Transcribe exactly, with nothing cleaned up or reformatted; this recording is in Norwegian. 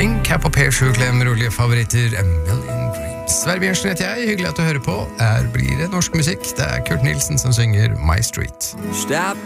Pink, Cap og P-sju-klem, rolige favoritter, A Million Dreams. Sverre Bjørnsen heter jeg, hyggelig at du hører på. Her blir det norsk musikk. Det er Kurt Nilsen som synger My Street. Stop